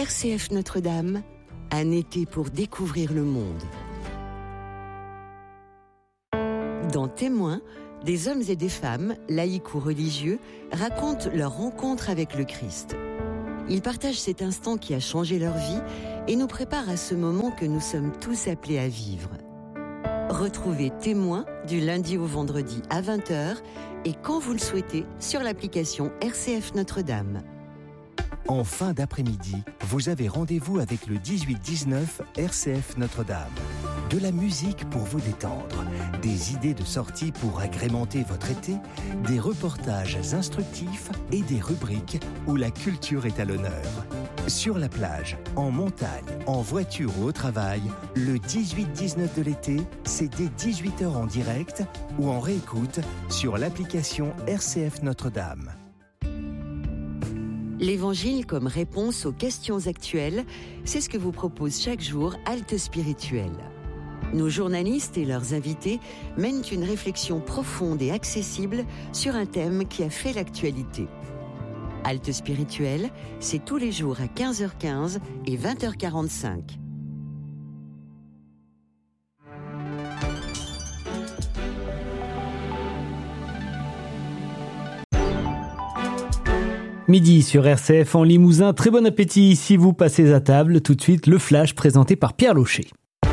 RCF Notre-Dame, un été pour découvrir le monde. Dans Témoins, des hommes et des femmes, laïcs ou religieux, racontent leur rencontre avec le Christ. Ils partagent cet instant qui a changé leur vie et nous préparent à ce moment que nous sommes tous appelés à vivre. Retrouvez Témoins du lundi au vendredi à 20h et quand vous le souhaitez sur l'application RCF Notre-Dame. En fin d'après-midi, vous avez rendez-vous avec le 18-19 RCF Notre-Dame. De la musique pour vous détendre, des idées de sortie pour agrémenter votre été, des reportages instructifs et des rubriques où la culture est à l'honneur. Sur la plage, en montagne, en voiture ou au travail, le 18-19 de l'été, c'est dès 18h en direct ou en réécoute sur l'application RCF Notre-Dame. L'Évangile comme réponse aux questions actuelles, c'est ce que vous propose chaque jour Halte Spirituelle. Nos journalistes et leurs invités mènent une réflexion profonde et accessible sur un thème qui a fait l'actualité. Halte Spirituelle, c'est tous les jours à 15h15 et 20h45. Midi sur RCF en Limousin. Très bon appétit si vous passez à table. Tout de suite, le flash présenté par Pierre Locher.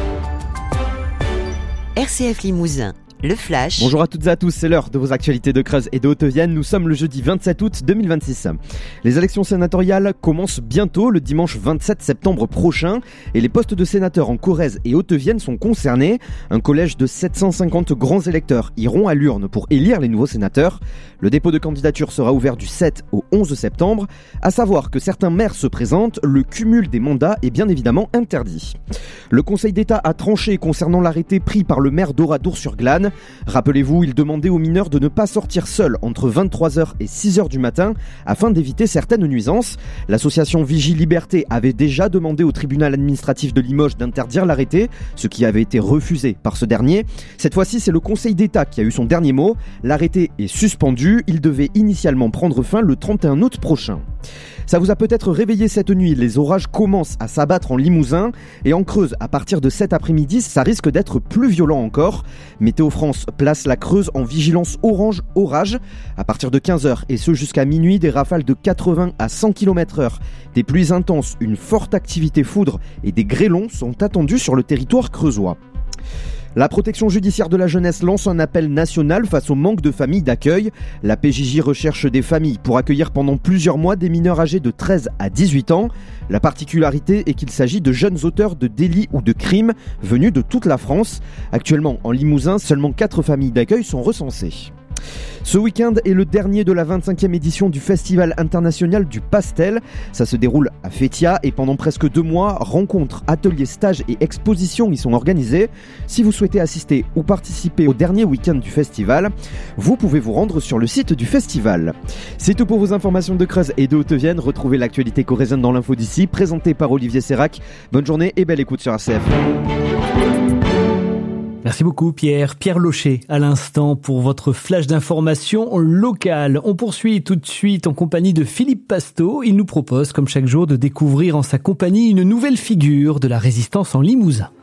RCF Limousin, le flash. Bonjour à toutes et à tous, c'est l'heure de vos actualités de Creuse et de Haute-Vienne. Nous sommes le jeudi 27 août 2026. Les élections sénatoriales commencent bientôt, le dimanche 27 septembre prochain. Et les postes de sénateurs en Corrèze et Haute-Vienne sont concernés. Un collège de 750 grands électeurs iront à l'urne pour élire les nouveaux sénateurs. Le dépôt de candidature sera ouvert du 7 au 11 septembre. À savoir que certains maires se présentent, le cumul des mandats est bien évidemment interdit. Le Conseil d'État a tranché concernant l'arrêté pris par le maire d'Oradour-sur-Glane. Rappelez-vous, il demandait aux mineurs de ne pas sortir seuls entre 23h et 6h du matin afin d'éviter certaines nuisances. L'association Vigie Liberté avait déjà demandé au tribunal administratif de Limoges d'interdire l'arrêté, ce qui avait été refusé par ce dernier. Cette fois-ci, c'est le Conseil d'État qui a eu son dernier mot. L'arrêté est suspendu. Il devait initialement prendre fin le 31 août prochain. Ça vous a peut-être réveillé cette nuit, les orages commencent à s'abattre en Limousin et en Creuse à partir de cet après-midi, ça risque d'être plus violent encore. Météo France place la Creuse en vigilance orange orage. À partir de 15h et ce jusqu'à minuit, des rafales de 80 à 100 km/h, des pluies intenses, une forte activité foudre et des grêlons sont attendus sur le territoire creusois. La protection judiciaire de la jeunesse lance un appel national face au manque de familles d'accueil. La PJJ recherche des familles pour accueillir pendant plusieurs mois des mineurs âgés de 13 à 18 ans. La particularité est qu'il s'agit de jeunes auteurs de délits ou de crimes venus de toute la France. Actuellement, en Limousin, seulement 4 familles d'accueil sont recensées. Ce week-end est le dernier de la 25e édition du Festival international du pastel. Ça se déroule à Fétia et pendant presque 2 mois, rencontres, ateliers, stages et expositions y sont organisés. Si vous souhaitez assister ou participer au dernier week-end du festival, vous pouvez vous rendre sur le site du festival. C'est tout pour vos informations de Creuse et de Haute-Vienne. Retrouvez l'actualité corrézienne dans l'info d'ici, présentée par Olivier Sérac. Bonne journée et belle écoute sur RCF. Merci beaucoup Pierre. Pierre Locher à l'instant pour votre flash d'information locale. On poursuit tout de suite en compagnie de Philippe Pasteau. Il nous propose comme chaque jour de découvrir en sa compagnie une nouvelle figure de la résistance en Limousin.